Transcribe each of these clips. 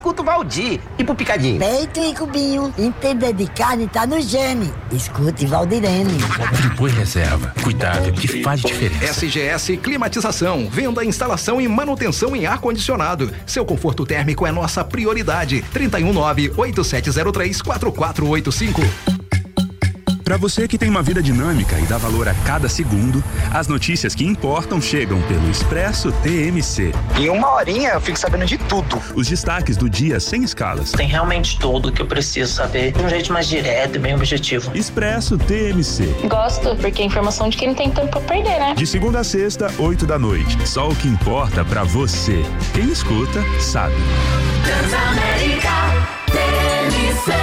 Escuta o Valdir e pro Picadinho. Peito e cubinho, entender de carne tá no gene. Escute Valdirene. Friboi Reserva, cuidado que faz diferença. SGS Climatização, venda, instalação e manutenção em ar-condicionado. Seu conforto térmico é nossa prioridade. 319-8703-4485. Para você que tem uma vida dinâmica e dá valor a cada segundo, as notícias que importam chegam pelo Expresso TMC. Em uma horinha eu fico sabendo de tudo. Os destaques do dia sem escalas. Tem realmente tudo o que eu preciso saber de um jeito mais direto e bem objetivo. Expresso TMC. Gosto, porque é informação de quem não tem tempo pra perder, né? De segunda a sexta, 8 da noite. Só o que importa pra você. Quem escuta, sabe. Transamérica TMC.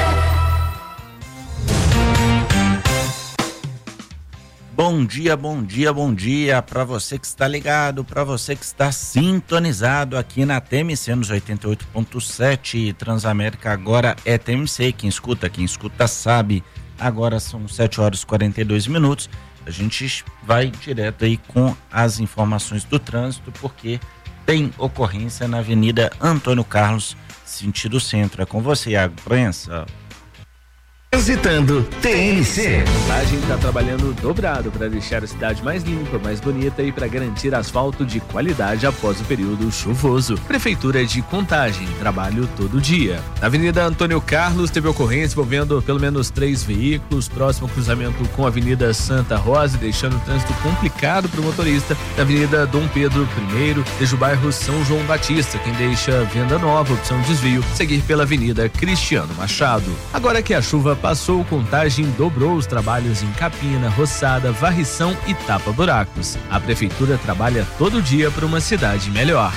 Bom dia, bom dia, bom dia para você que está ligado, para você que está sintonizado aqui na TMC nos 88.7. Transamérica agora é TMC, quem escuta sabe. Agora são 7 horas e 42 minutos. A gente vai direto aí com as informações do trânsito, porque tem ocorrência na Avenida Antônio Carlos, sentido centro. É com você, Iago Prensa. Transitando TMC. A gente está trabalhando dobrado para deixar a cidade mais limpa, mais bonita e para garantir asfalto de qualidade após o período chuvoso. Prefeitura de Contagem, trabalho todo dia. Na Avenida Antônio Carlos teve ocorrência envolvendo pelo menos 3 veículos, próximo ao cruzamento com a Avenida Santa Rosa, deixando o trânsito complicado para o motorista. Na Avenida Dom Pedro I, desde o bairro São João Batista, quem deixa Venda Nova, opção desvio, seguir pela Avenida Cristiano Machado. Agora que a chuva passou, Contagem dobrou os trabalhos em capina, roçada, varrição e tapa-buracos. A prefeitura trabalha todo dia para uma cidade melhor.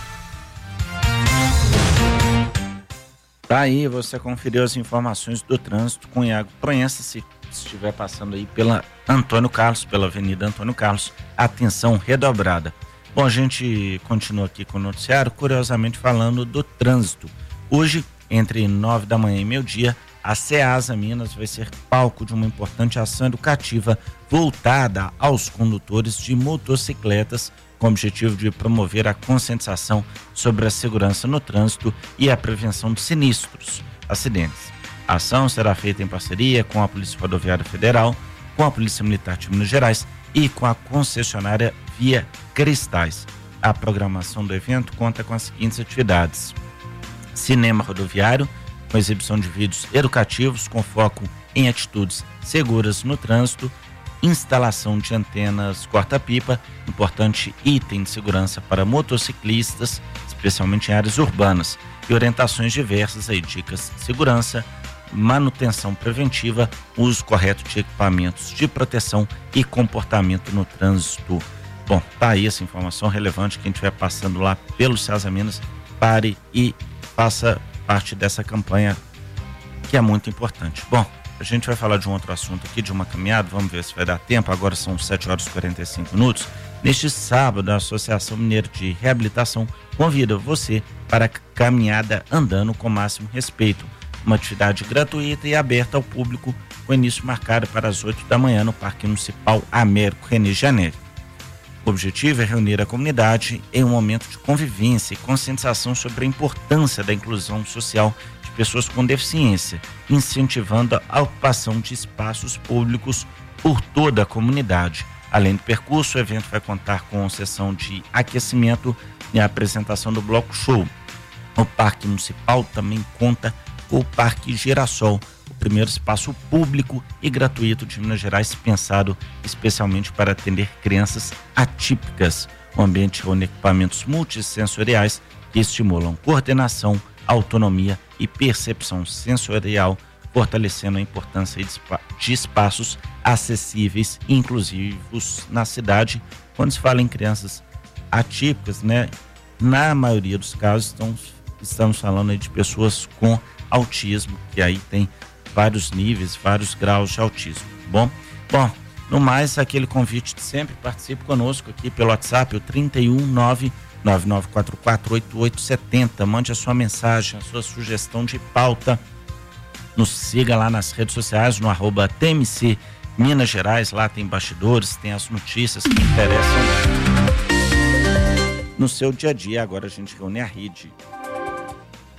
Tá aí, você conferiu as informações do trânsito com Iago Proença. Se estiver passando aí pela Antônio Carlos, pela Avenida Antônio Carlos, atenção redobrada. Bom, a gente continua aqui com o noticiário, curiosamente falando do trânsito. Hoje, entre 9 da manhã e meio-dia, a Ceasa Minas vai ser palco de uma importante ação educativa voltada aos condutores de motocicletas, com o objetivo de promover a conscientização sobre a segurança no trânsito e a prevenção de sinistros, acidentes. A ação será feita em parceria com a Polícia Rodoviária Federal, com a Polícia Militar de Minas Gerais e com a concessionária Via Cristais. A programação do evento conta com as seguintes atividades: cinema rodoviário, com exibição de vídeos educativos com foco em atitudes seguras no trânsito, instalação de antenas corta-pipa, importante item de segurança para motociclistas, especialmente em áreas urbanas, e orientações diversas aí, dicas de segurança, manutenção preventiva, uso correto de equipamentos de proteção e comportamento no trânsito. Bom, tá aí essa informação relevante. Quem estiver passando lá pelo Ceasa Minas, pare e faça parte dessa campanha, que é muito importante. Bom, a gente vai falar de um outro assunto aqui, de uma caminhada, vamos ver se vai dar tempo. Agora são 7 horas e 45 minutos. Neste sábado, a Associação Mineira de Reabilitação convida você para a caminhada Andando com Máximo Respeito, uma atividade gratuita e aberta ao público, com início marcado para as 8 da manhã no Parque Municipal Américo René Janelli. O objetivo é reunir a comunidade em um momento de convivência e conscientização sobre a importância da inclusão social de pessoas com deficiência, incentivando a ocupação de espaços públicos por toda a comunidade. Além do percurso, o evento vai contar com sessão de aquecimento e a apresentação do Bloco Show. O Parque Municipal também conta com o Parque Girassol, o primeiro espaço público e gratuito de Minas Gerais, pensado especialmente para atender crianças atípicas. O ambiente reúne equipamentos multissensoriais que estimulam coordenação, autonomia e percepção sensorial, fortalecendo a importância de espaços acessíveis e inclusivos na cidade. Quando se fala em crianças atípicas, né, na maioria dos casos estamos falando aí de pessoas com autismo, que aí tem vários níveis, vários graus de autismo. Bom, no mais, aquele convite de sempre, participe conosco aqui pelo WhatsApp, o 319-9944-8870. Mande a sua mensagem, a sua sugestão de pauta. Nos siga lá nas redes sociais, no @TMC Minas Gerais. Lá tem bastidores, tem as notícias que interessam no seu dia a dia. Agora a gente reúne a rede.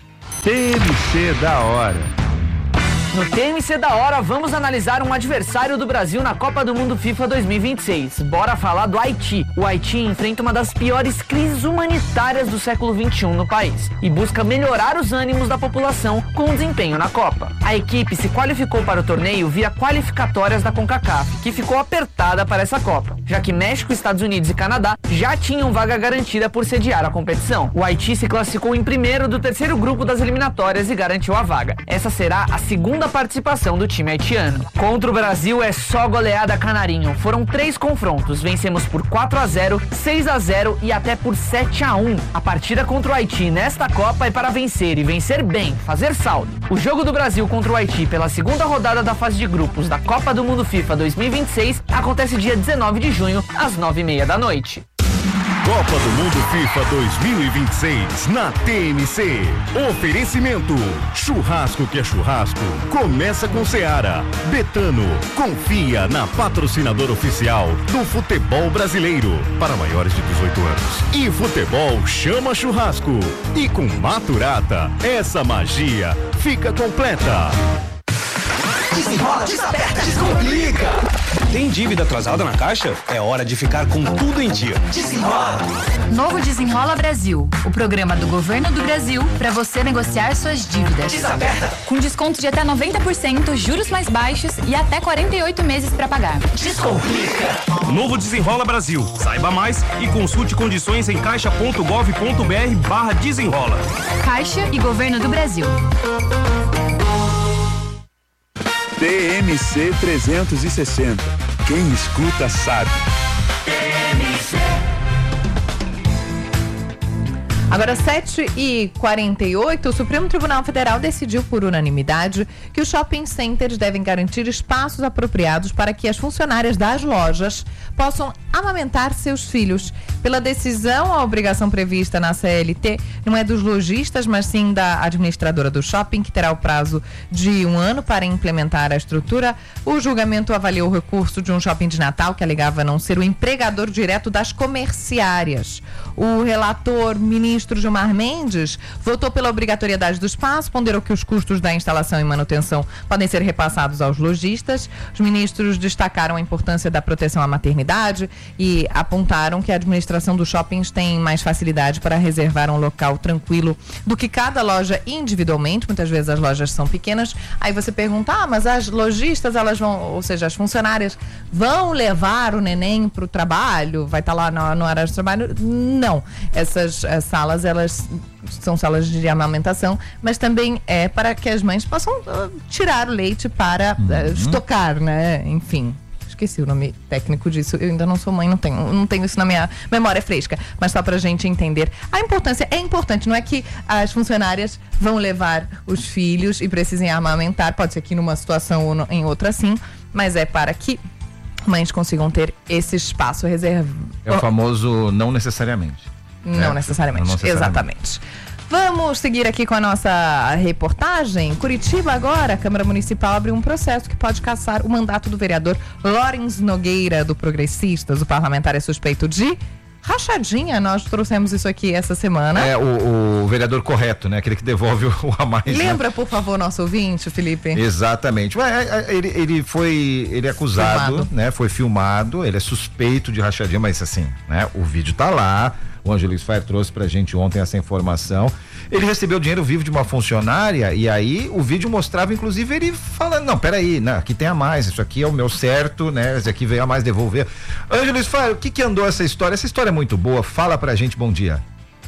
TMC da hora. No TMC da hora, vamos analisar um adversário do Brasil na Copa do Mundo FIFA 2026. Bora falar do Haiti. O Haiti enfrenta uma das piores crises humanitárias do século XXI no país e busca melhorar os ânimos da população com o desempenho na Copa. A equipe se qualificou para o torneio via qualificatórias da CONCACAF, que ficou apertada para essa Copa, já que México, Estados Unidos e Canadá já tinham vaga garantida por sediar a competição. O Haiti se classificou em primeiro do terceiro grupo das eliminatórias e garantiu a vaga. Essa será a segunda participação do time haitiano. Contra o Brasil é só goleada canarinho. Foram 3 confrontos, vencemos por 4-0, 6-0 e até por 7-1. A partida contra o Haiti nesta Copa é para vencer e vencer bem, fazer saldo. O jogo do Brasil contra o Haiti pela segunda rodada da fase de grupos da Copa do Mundo FIFA 2026 acontece dia 19 de junho, às 9h30 da noite. Copa do Mundo FIFA 2026 na TMC. Oferecimento: churrasco que é churrasco. Começa com Seara. Betano, confia na patrocinadora oficial do futebol brasileiro para maiores de 18 anos. E futebol chama churrasco. E com Maturata, essa magia fica completa. Desenrola, desaperta, descomplica. Tem dívida atrasada na Caixa? É hora de ficar com tudo em dia. Desenrola. Novo Desenrola Brasil, o programa do Governo do Brasil para você negociar suas dívidas. Desaperta. Com desconto de até 90%, juros mais baixos e até 48 meses para pagar. Descomplica. Novo Desenrola Brasil. Saiba mais e consulte condições em caixa.gov.br/desenrola. Caixa e Governo do Brasil. TMC 360. Quem escuta sabe. Agora, 7h48, o Supremo Tribunal Federal decidiu por unanimidade que os shopping centers devem garantir espaços apropriados para que as funcionárias das lojas possam amamentar seus filhos. Pela decisão, a obrigação prevista na CLT não é dos lojistas, mas sim da administradora do shopping, que terá o prazo de 1 ano para implementar a estrutura. O julgamento avaliou o recurso de um shopping de Natal que alegava não ser o empregador direto das comerciárias. O relator, ministro Gilmar Mendes, votou pela obrigatoriedade do espaço, ponderou que os custos da instalação e manutenção podem ser repassados aos lojistas. Os ministros destacaram a importância da proteção à maternidade e apontaram que a administração dos shoppings tem mais facilidade para reservar um local tranquilo do que cada loja individualmente. Muitas vezes as lojas são pequenas. Aí você pergunta, mas as lojistas, elas vão, ou seja, as funcionárias vão levar o neném para o trabalho? Vai estar lá no horário de trabalho? Não. Essas salas, elas são salas de amamentação, mas também é para que as mães possam tirar o leite para estocar, né? Enfim. Esqueci o nome técnico disso, eu ainda não sou mãe, não tenho isso na minha memória fresca, mas só pra gente entender a importância. É importante, não é que as funcionárias vão levar os filhos e precisem amamentar, pode ser que numa situação ou em outra sim, mas é para que mães consigam ter esse espaço reservado. É o famoso não necessariamente. Não necessariamente, exatamente. Vamos seguir aqui com a nossa reportagem. Curitiba agora, a Câmara Municipal abriu um processo que pode cassar o mandato do vereador Lawrence Nogueira, do Progressistas. O parlamentar é suspeito de rachadinha. Nós trouxemos isso aqui essa semana. É o vereador correto, né? Aquele que devolve o a mais. Lembra, né? Por favor, nosso ouvinte, Felipe? Exatamente. Ele é acusado, filmado. Né? Foi filmado, ele é suspeito de rachadinha, mas assim, né? O vídeo tá lá. O Ângelo Sfair trouxe pra gente ontem essa informação. Ele recebeu dinheiro vivo de uma funcionária e aí o vídeo mostrava, inclusive, ele falando, não, peraí, né, aqui tem a mais, isso aqui é o meu certo, né, esse aqui veio a mais devolver. Ângelo Sfair, o que andou essa história? Essa história é muito boa, fala pra gente, bom dia.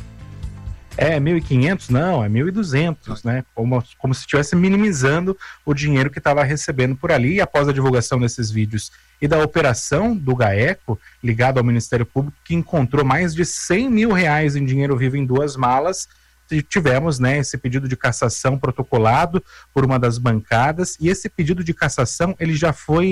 É 1.500? Não, é 1.200, né? Como se estivesse minimizando o dinheiro que estava recebendo por ali. E após a divulgação desses vídeos e da operação do GAECO, ligado ao Ministério Público, que encontrou mais de R$100 mil em dinheiro vivo em 2 malas, tivemos, né, esse pedido de cassação protocolado por uma das bancadas, e esse pedido de cassação, ele já foi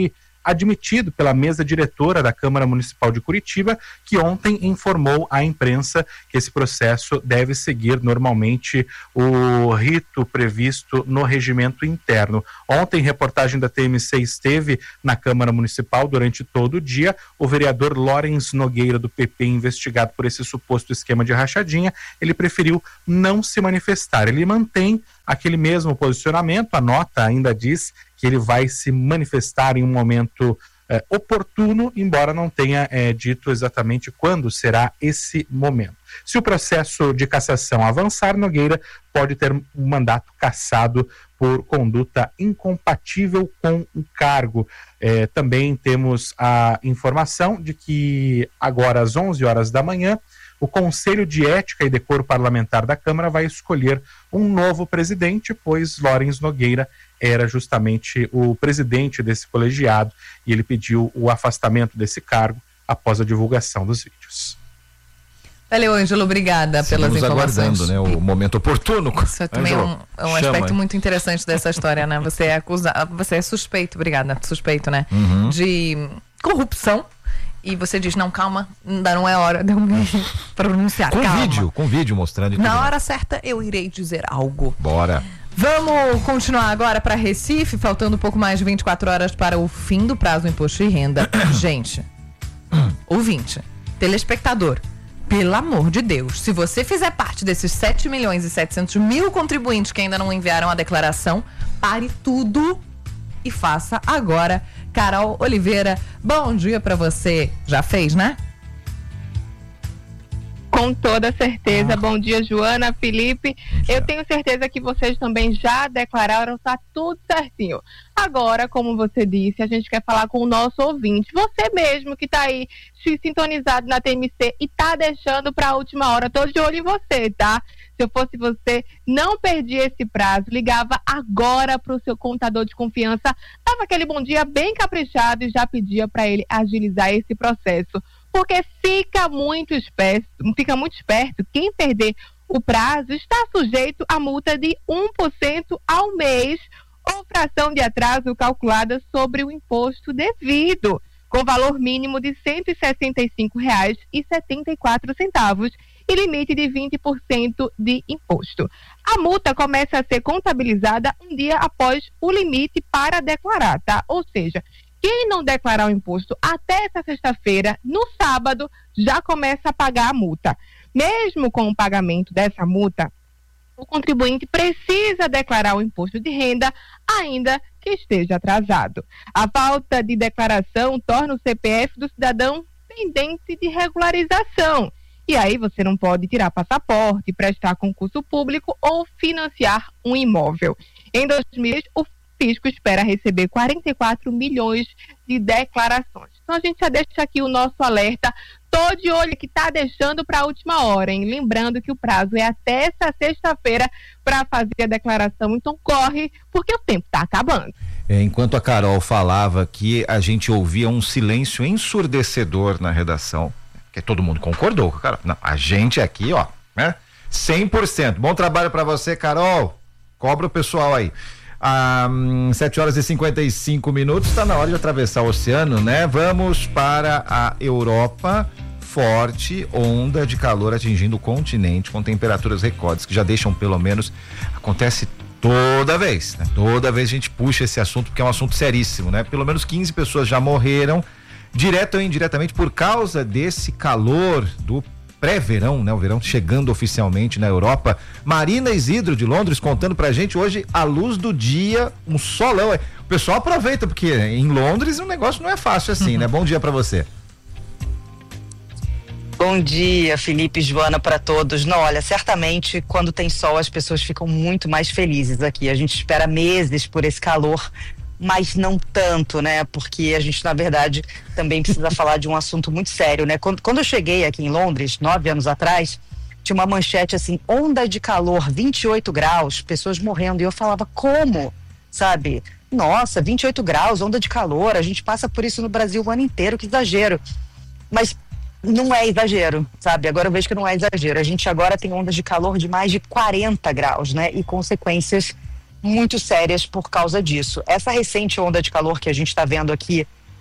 admitido pela mesa diretora da Câmara Municipal de Curitiba, que ontem informou à imprensa que esse processo deve seguir normalmente o rito previsto no regimento interno. Ontem, reportagem da TMC esteve na Câmara Municipal durante todo o dia. O vereador Lawrence Nogueira, do PP, investigado por esse suposto esquema de rachadinha, ele preferiu não se manifestar. Ele mantém aquele mesmo posicionamento. A nota ainda diz que ele vai se manifestar em um momento oportuno, embora não tenha dito exatamente quando será esse momento. Se o processo de cassação avançar, Nogueira pode ter um mandato cassado por conduta incompatível com o cargo. Também temos a informação de que agora às 11 horas da manhã, o Conselho de Ética e Decoro Parlamentar da Câmara vai escolher um novo presidente, pois Lawrence Nogueira era justamente o presidente desse colegiado e ele pediu o afastamento desse cargo após a divulgação dos vídeos. Valeu, Ângelo, obrigada pelas informações. Aguardando, né, o momento oportuno. Isso é também um aspecto muito interessante dessa história, né? Você é você é suspeito, obrigada, suspeito, né? De corrupção. E você diz, não, calma, ainda não é hora de eu me pronunciar. Com vídeo mostrando. Na hora certa eu irei dizer algo. Bora. Vamos continuar agora para Recife, faltando um pouco mais de 24 horas para o fim do prazo do imposto de renda. Gente, ouvinte, telespectador, pelo amor de Deus, se você fizer parte desses 7.700.000 contribuintes que ainda não enviaram a declaração, pare tudo e faça agora. Carol Oliveira, bom dia pra você. Já fez, né? Com toda certeza. Bom dia, Joana, Felipe. Eu tenho certeza que vocês também já declararam, tá tudo certinho. Agora, como você disse, a gente quer falar com o nosso ouvinte. Você mesmo que tá aí sintonizado na TMC e tá deixando pra última hora. Tô de olho em você, tá? Se eu fosse você, não perdia esse prazo, ligava agora pro seu contador de confiança, dava aquele bom dia bem caprichado e já pedia para ele agilizar esse processo. Porque fica muito esperto, quem perder o prazo está sujeito a multa de 1% ao mês ou fração de atraso calculada sobre o imposto devido, com valor mínimo de R$ 165,74 e limite de 20% de imposto. A multa começa a ser contabilizada um dia após o limite para declarar, tá? Ou seja, quem não declarar o imposto até essa sexta-feira, no sábado, já começa a pagar a multa. Mesmo com o pagamento dessa multa, o contribuinte precisa declarar o imposto de renda, ainda que esteja atrasado. A falta de declaração torna o CPF do cidadão pendente de regularização. E aí você não pode tirar passaporte, prestar concurso público ou financiar um imóvel. Em 2020, o fisco espera receber 44 milhões de declarações. Então a gente já deixa aqui o nosso alerta. Tô de olho que tá deixando para a última hora, hein? Lembrando que o prazo é até essa sexta-feira para fazer a declaração. Então corre, porque o tempo tá acabando. Enquanto a Carol falava aqui, a gente ouvia um silêncio ensurdecedor na redação. Que todo mundo concordou, cara. Não, a gente aqui, ó, né? 100%. Bom trabalho para você, Carol. Cobra o pessoal aí. 7h55, está na hora de atravessar o oceano, né? Vamos para a Europa. Forte onda de calor atingindo o continente, com temperaturas recordes que já deixam, pelo menos, acontece toda vez, né? Toda vez a gente puxa esse assunto porque é um assunto seríssimo, né? Pelo menos 15 pessoas já morreram, direto ou indiretamente, por causa desse calor do pré-verão, né? O verão chegando oficialmente na Europa. Marina Isidro de Londres contando pra gente hoje à luz do dia, um solão. O pessoal aproveita porque em Londres o negócio não é fácil assim, né? Bom dia pra você. Bom dia, Felipe e Joana, para todos. Não, olha, certamente quando tem sol as pessoas ficam muito mais felizes aqui. A gente espera meses por esse calor, mas não tanto, né? Porque a gente, na verdade, também precisa falar de um assunto muito sério, né? Quando eu cheguei aqui em Londres, 9 anos atrás, tinha uma manchete assim, onda de calor, 28 graus, pessoas morrendo. E eu falava, como? Sabe? Nossa, 28 graus, onda de calor, a gente passa por isso no Brasil o ano inteiro, que exagero. Mas não é exagero, sabe? Agora eu vejo que não é exagero. A gente agora tem ondas de calor de mais de 40 graus, né? E consequências muito sérias por causa disso. Essa recente onda de calor que a gente está vendo aqui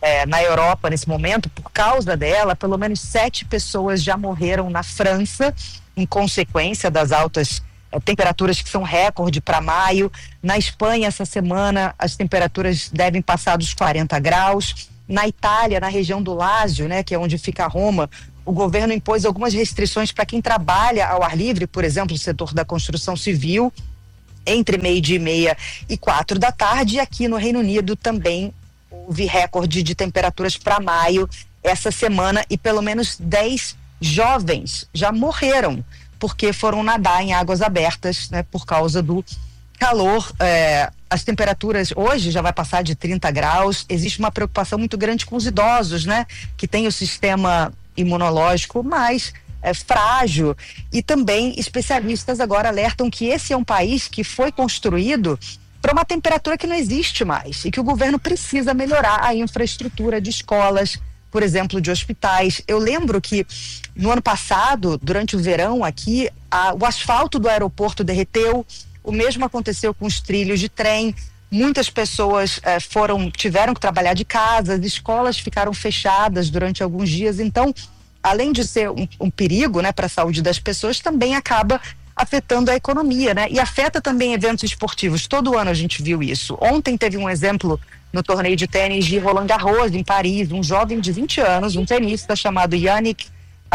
na Europa nesse momento, por causa dela, pelo menos 7 pessoas já morreram na França, em consequência das altas temperaturas que são recorde para maio. Na Espanha, essa semana, as temperaturas devem passar dos 40 graus. Na Itália, na região do Lásio, né, que é onde fica Roma, o governo impôs algumas restrições para quem trabalha ao ar livre, por exemplo, o setor da construção civil, entre 12h30 e 4 da tarde. E aqui no Reino Unido também houve recorde de temperaturas para maio essa semana, e pelo menos 10 jovens já morreram porque foram nadar em águas abertas, né, por causa do calor. As temperaturas hoje já vai passar de 30 graus. Existe uma preocupação muito grande com os idosos, né, que tem o sistema imunológico mais frágil, e também especialistas agora alertam que esse é um país que foi construído para uma temperatura que não existe mais e que o governo precisa melhorar a infraestrutura de escolas, por exemplo, de hospitais. Eu lembro que no ano passado, durante o verão aqui, o asfalto do aeroporto derreteu, o mesmo aconteceu com os trilhos de trem. Muitas pessoas tiveram que trabalhar de casa, as escolas ficaram fechadas durante alguns dias. Então, além de ser um perigo, né, para a saúde das pessoas, também acaba afetando a economia, né? E afeta também eventos esportivos. Todo ano a gente viu isso. Ontem teve um exemplo no torneio de tênis de Roland Garros, em Paris. Um jovem de 20 anos, um tenista chamado Yannick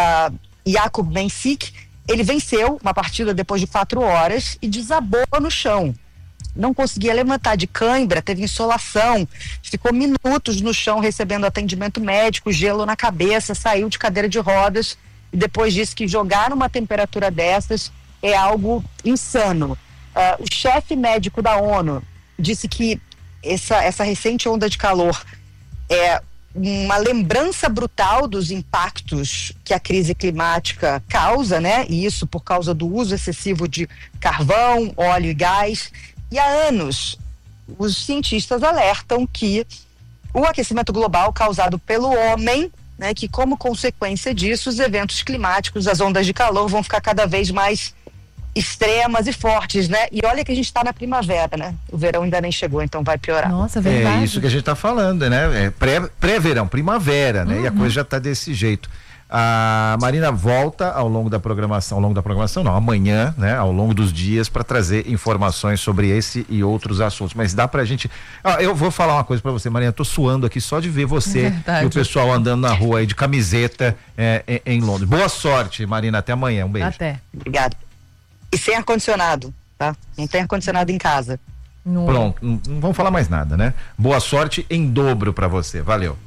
Jakub Mensik, ele venceu uma partida depois de 4 horas e desabou no chão. Não conseguia levantar de cãibra, teve insolação, ficou minutos no chão recebendo atendimento médico, gelo na cabeça, saiu de cadeira de rodas, e depois disse que jogar numa temperatura dessas é algo insano. O chefe médico da ONU disse que essa recente onda de calor é uma lembrança brutal dos impactos que a crise climática causa, né? E isso por causa do uso excessivo de carvão, óleo e gás. E há anos, os cientistas alertam que o aquecimento global causado pelo homem, né, que como consequência disso, os eventos climáticos, as ondas de calor vão ficar cada vez mais extremas e fortes, né? E olha que a gente está na primavera, né? O verão ainda nem chegou, então vai piorar. Nossa, verdade. É isso que a gente está falando, né? Pré-verão, primavera, né? E a coisa já está desse jeito. A Marina volta ao longo da programação, amanhã, né? Ao longo dos dias, para trazer informações sobre esse e outros assuntos. Mas dá pra gente. Eu vou falar uma coisa pra você, Marina. Tô suando aqui só de ver você e o pessoal andando na rua aí de camiseta em Londres. Boa sorte, Marina. Até amanhã. Um beijo. Até. Obrigada. E sem ar-condicionado, tá? Não tem ar-condicionado em casa. Pronto, não vamos falar mais nada, né? Boa sorte em dobro pra você. Valeu.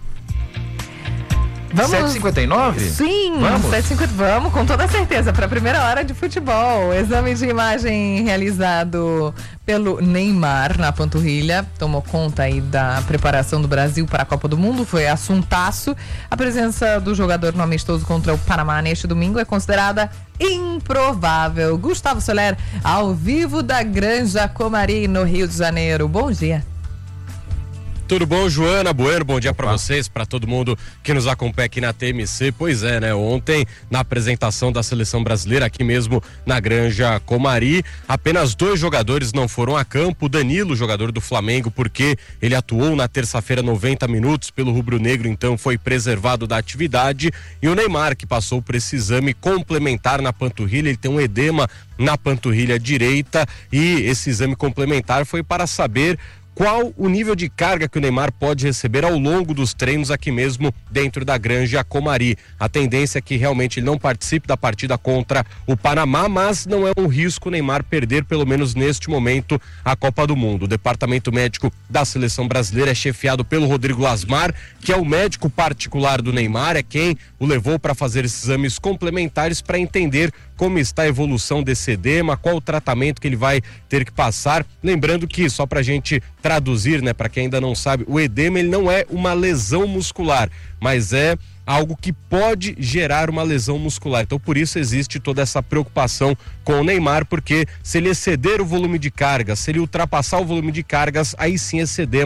Vamos. 7h59? Sim, vamos. 7h50, vamos, com toda certeza, para a primeira hora de futebol. Exame de imagem realizado pelo Neymar na panturrilha tomou conta aí da preparação do Brasil para a Copa do Mundo, foi assuntaço. A presença do jogador no amistoso contra o Panamá neste domingo é considerada improvável. Gustavo Soler, ao vivo da Granja Comari, no Rio de Janeiro. Bom dia. Tudo bom, Joana Bueno? Bom dia para vocês, para todo mundo que nos acompanha aqui na TMC. Pois é, né? Ontem, na apresentação da seleção brasileira, aqui mesmo na Granja Comari, apenas 2 jogadores não foram a campo. O Danilo, jogador do Flamengo, porque ele atuou na terça-feira 90 minutos pelo rubro-negro, então foi preservado da atividade. E o Neymar, que passou por esse exame complementar na panturrilha, ele tem um edema na panturrilha direita, e esse exame complementar foi para saber qual o nível de carga que o Neymar pode receber ao longo dos treinos aqui mesmo dentro da Granja Comari. A tendência é que realmente ele não participe da partida contra o Panamá, mas não é um risco o Neymar perder, pelo menos neste momento, a Copa do Mundo. O departamento médico da seleção brasileira é chefiado pelo Rodrigo Lasmar, que é o médico particular do Neymar, é quem o levou para fazer esses exames complementares para entender como está a evolução desse edema, qual o tratamento que ele vai ter que passar. Lembrando que, só pra gente traduzir, né, para quem ainda não sabe, o edema ele não é uma lesão muscular, mas é algo que pode gerar uma lesão muscular. Então, por isso existe toda essa preocupação com o Neymar, porque se ele exceder o volume de cargas, se ele ultrapassar o volume de cargas, aí sim esse edema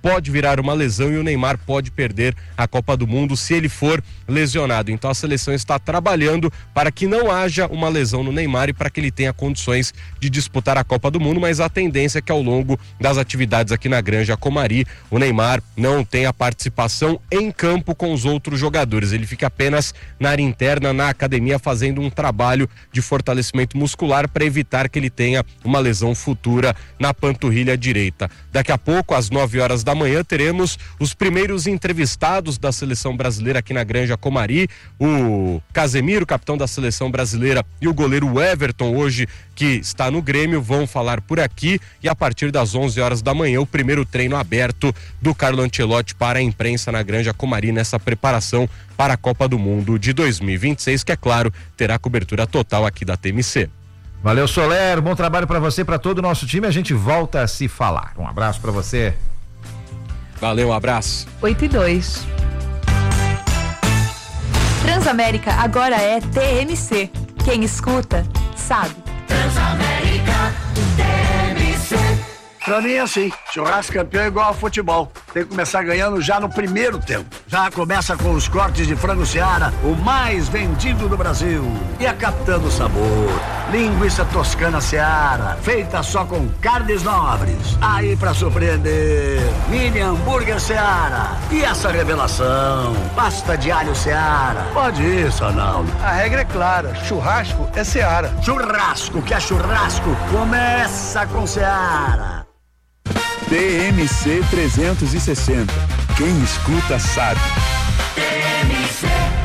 pode virar uma lesão e o Neymar pode perder a Copa do Mundo se ele for lesionado. Então a seleção está trabalhando para que não haja uma lesão no Neymar e para que ele tenha condições de disputar a Copa do Mundo, mas a tendência é que ao longo das atividades aqui na Granja Comari, o Neymar não tenha participação em campo com os outros jogadores. Ele fica apenas na área interna, na academia, fazendo um trabalho de fortalecimento muscular para evitar que ele tenha uma lesão futura na panturrilha direita. Daqui a pouco, às 9h da manhã, teremos os primeiros entrevistados da seleção brasileira aqui na Granja Comari, o Casemiro, capitão da seleção brasileira, e o goleiro Everton, hoje que está no Grêmio, vão falar por aqui, e a partir das 11h da manhã, o primeiro treino aberto do Carlo Ancelotti para a imprensa na Granja Comari nessa preparação para a Copa do Mundo de 2026, que é claro, terá cobertura total aqui da TMC. Valeu, Soler, bom trabalho para você, para todo o nosso time, a gente volta a se falar. Um abraço para você. Valeu, um abraço. 8:02. Transamérica agora é TMC. Quem escuta, sabe. Transamérica, TMC. Pra mim é assim, churrasco campeão é igual ao futebol. Tem que começar ganhando já no primeiro tempo. Já começa com os cortes de frango Seara, o mais vendido do Brasil. E a captando sabor. Linguiça toscana Seara, feita só com carnes nobres. Aí pra surpreender, mini hambúrguer Seara. E essa revelação, pasta de alho Seara. Pode ir, Sonaldo. A regra é clara, churrasco é Seara. Churrasco que é churrasco, começa com Seara. TMC 360. Quem escuta sabe. TMC.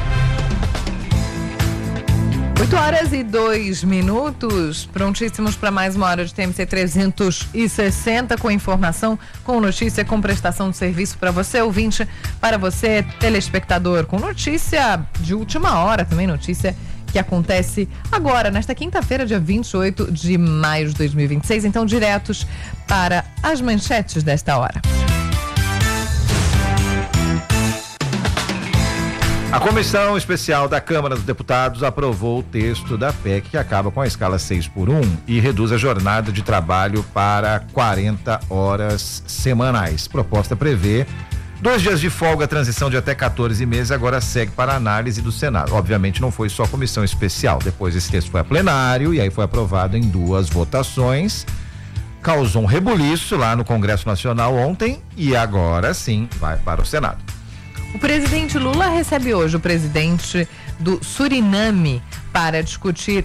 8h02, prontíssimos para mais uma hora de TMC 360, com informação, com notícia, com prestação de serviço para você, ouvinte, para você, telespectador, com notícia de última hora, também notícia que acontece agora, nesta quinta-feira, dia 28 de maio de 2026. Então, diretos para as manchetes desta hora. A Comissão Especial da Câmara dos Deputados aprovou o texto da PEC que acaba com a escala 6x1 e reduz a jornada de trabalho para 40 horas semanais. Proposta prevê 2 dias de folga, transição de até 14 meses, agora segue para análise do Senado. Obviamente não foi só comissão especial, depois esse texto foi a plenário e aí foi aprovado em 2 votações. Causou um rebuliço lá no Congresso Nacional ontem e agora sim vai para o Senado. O presidente Lula recebe hoje o presidente do Suriname para discutir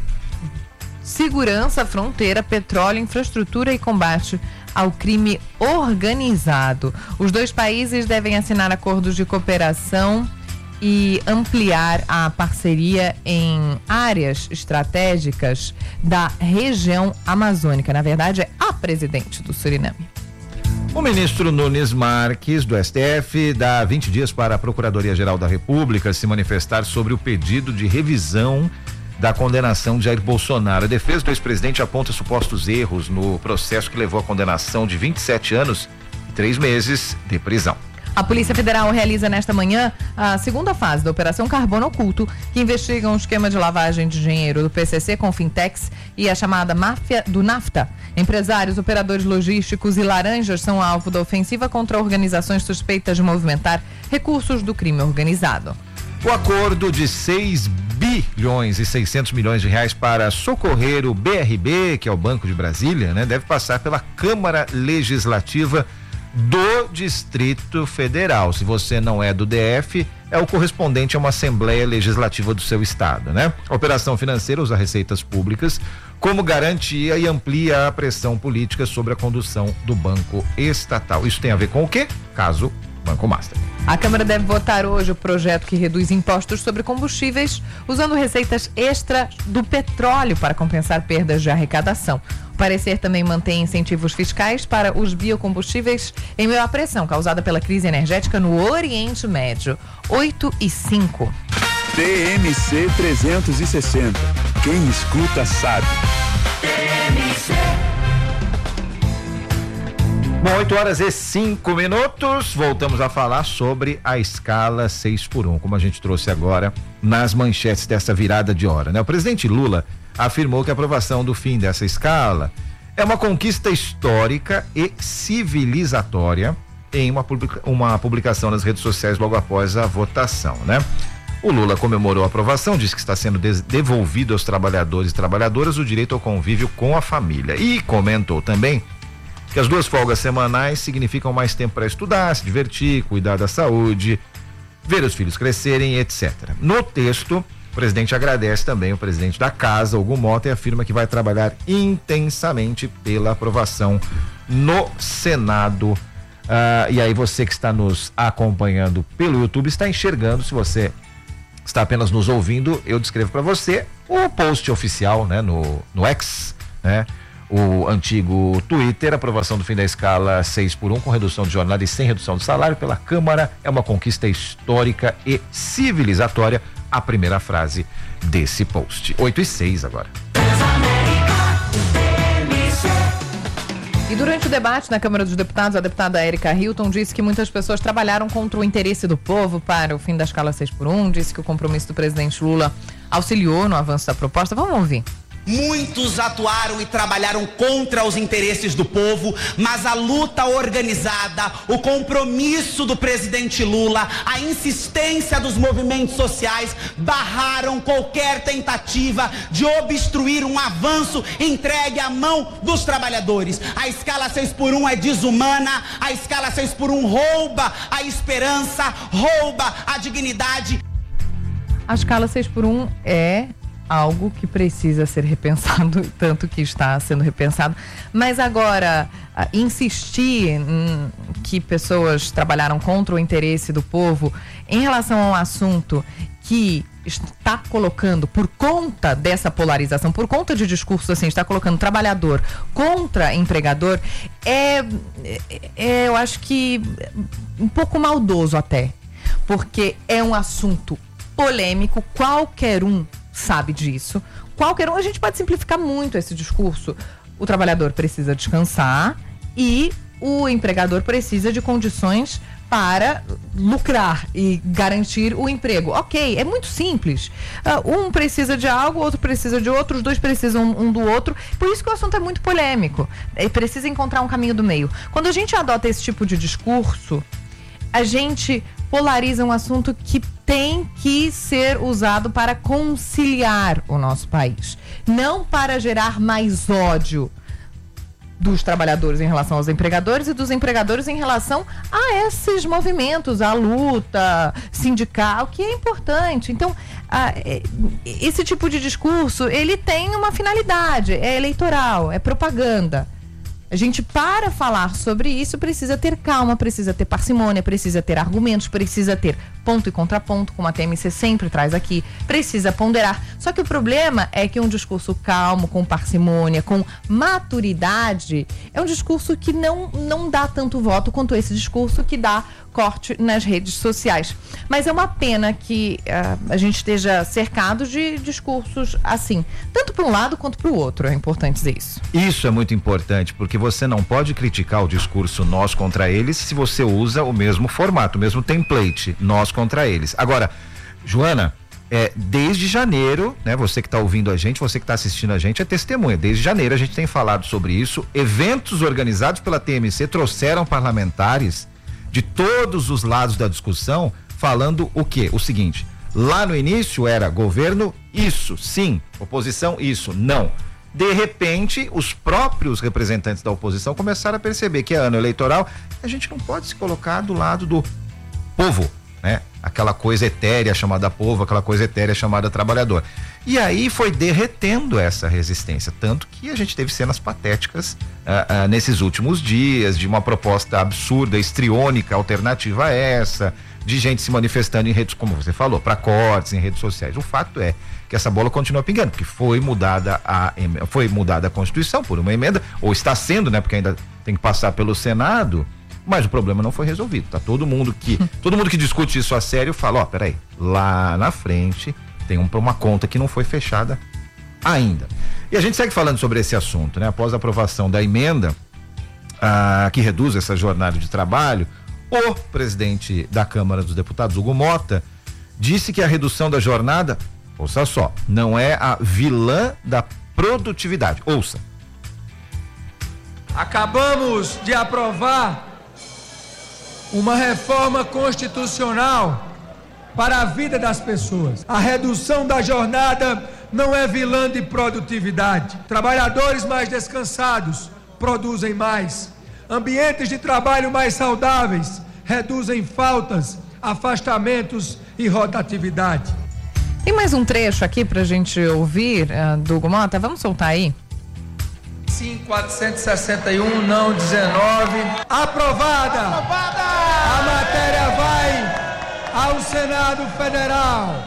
segurança, fronteira, petróleo, infraestrutura e combate ao crime organizado. Os 2 países devem assinar acordos de cooperação e ampliar a parceria em áreas estratégicas da região amazônica. Na verdade, é a presidente do Suriname. O ministro Nunes Marques, do STF, dá 20 dias para a Procuradoria-Geral da República se manifestar sobre o pedido de revisão da condenação de Jair Bolsonaro. A defesa do ex-presidente aponta supostos erros no processo que levou à condenação de 27 anos e 3 meses de prisão. A Polícia Federal realiza nesta manhã a segunda fase da Operação Carbono Oculto, que investiga um esquema de lavagem de dinheiro do PCC com fintechs e a chamada máfia do NAFTA. Empresários, operadores logísticos e laranjas são alvo da ofensiva contra organizações suspeitas de movimentar recursos do crime organizado. O acordo de 6 bilhões e 600 milhões de reais para socorrer o BRB, que é o Banco de Brasília, deve passar pela Câmara Legislativa do Distrito Federal. Se você não é do DF, é o correspondente a uma Assembleia Legislativa do seu estado, A operação financeira usa receitas públicas como garantia e amplia a pressão política sobre a condução do banco estatal. Isso tem a ver com o quê? Caso Banco Master. A Câmara deve votar hoje o projeto que reduz impostos sobre combustíveis usando receitas extra do petróleo para compensar perdas de arrecadação. O parecer também mantém incentivos fiscais para os biocombustíveis em meio à pressão causada pela crise energética no Oriente Médio. 8:05. TMC 360. Quem escuta sabe. TMC. Bom, 8h05. Voltamos a falar sobre a escala 6x1, como a gente trouxe agora nas manchetes dessa virada de hora, O presidente Lula afirmou que a aprovação do fim dessa escala é uma conquista histórica e civilizatória em uma publicação nas redes sociais logo após a votação, né? O Lula comemorou a aprovação, disse que está sendo devolvido aos trabalhadores e trabalhadoras o direito ao convívio com a família e comentou também que as 2 folgas semanais significam mais tempo para estudar, se divertir, cuidar da saúde, ver os filhos crescerem, etc. No texto, o presidente agradece também o presidente da casa, Hugo Mota, e afirma que vai trabalhar intensamente pela aprovação no Senado. E aí você que está nos acompanhando pelo YouTube está enxergando. Se você está apenas nos ouvindo, eu descrevo para você o post oficial, né, no X, né? O antigo Twitter, aprovação do fim da escala 6x1 com redução de jornada e sem redução de salário pela Câmara é uma conquista histórica e civilizatória. A primeira frase desse post. 8:06 agora. E durante o debate na Câmara dos Deputados, a deputada Érica Hilton disse que muitas pessoas trabalharam contra o interesse do povo para o fim da escala 6x1, disse que o compromisso do presidente Lula auxiliou no avanço da proposta. Vamos ouvir. Muitos atuaram e trabalharam contra os interesses do povo, mas a luta organizada, o compromisso do presidente Lula, a insistência dos movimentos sociais barraram qualquer tentativa de obstruir um avanço entregue à mão dos trabalhadores. A escala 6x1 é desumana, a escala 6x1 rouba a esperança, rouba a dignidade. A escala 6x1 é algo que precisa ser repensado, tanto que está sendo repensado, mas agora insistir que pessoas trabalharam contra o interesse do povo em relação a um assunto que está colocando, por conta dessa polarização, por conta de discurso assim, está colocando trabalhador contra empregador, eu acho que um pouco maldoso até, porque é um assunto polêmico, qualquer um sabe disso, a gente pode simplificar muito esse discurso. O trabalhador precisa descansar e o empregador precisa de condições para lucrar e garantir o emprego. Ok, é muito simples. Um precisa de algo, outro precisa de outro, os dois precisam um do outro. Por isso que o assunto é muito polêmico. Precisa encontrar um caminho do meio. Quando a gente adota esse tipo de discurso, a gente polariza um assunto que tem que ser usado para conciliar o nosso país, não para gerar mais ódio dos trabalhadores em relação aos empregadores e dos empregadores em relação a esses movimentos, a luta sindical, que é importante. Então, esse tipo de discurso, ele tem uma finalidade, é eleitoral, é propaganda. A gente, para falar sobre isso, precisa ter calma, precisa ter parcimônia, precisa ter argumentos, precisa ter ponto e contraponto, como a TMC sempre traz aqui, precisa ponderar. Só que o problema é que um discurso calmo, com parcimônia, com maturidade, é um discurso que não dá tanto voto quanto esse discurso que dá corte nas redes sociais. Mas é uma pena que a gente esteja cercado de discursos assim, tanto para um lado quanto para o outro, é importante dizer isso. Isso é muito importante, porque você não pode criticar o discurso nós contra eles se você usa o mesmo formato, o mesmo template, nós contra eles. Agora, Joana, desde janeiro, né? Você que está ouvindo a gente, você que está assistindo a gente é testemunha. Desde janeiro a gente tem falado sobre isso. Eventos organizados pela TMC trouxeram parlamentares de todos os lados da discussão, falando o quê? O seguinte: lá no início era governo, isso, sim, oposição, isso, não. De repente, os próprios representantes da oposição começaram a perceber que é ano eleitoral, a gente não pode se colocar do lado do povo, né? Aquela coisa etérea chamada povo, aquela coisa etérea chamada trabalhador. E aí foi derretendo essa resistência, tanto que a gente teve cenas patéticas nesses últimos dias, de uma proposta absurda, histriônica, alternativa a essa, de gente se manifestando em redes, como você falou, para cortes em redes sociais. O fato é que essa bola continua pingando, porque foi mudada a Constituição por uma emenda, ou está sendo, né? Porque ainda tem que passar pelo Senado. Mas o problema não foi resolvido, tá? Todo mundo que discute isso a sério fala, peraí, lá na frente tem uma conta que não foi fechada ainda. E a gente segue falando sobre esse assunto, né? Após a aprovação da emenda que reduz essa jornada de trabalho, o presidente da Câmara dos Deputados, Hugo Mota, disse que a redução da jornada, ouça só, não é a vilã da produtividade. Ouça. Acabamos de aprovar uma reforma constitucional para a vida das pessoas. A redução da jornada não é vilã de produtividade. Trabalhadores mais descansados produzem mais. Ambientes de trabalho mais saudáveis reduzem faltas, afastamentos e rotatividade. Tem mais um trecho aqui pra gente ouvir, do Hugo Mota. Vamos soltar aí? Sim, 461, não 19. Aprovada! Aprovada! A matéria vai ao Senado Federal.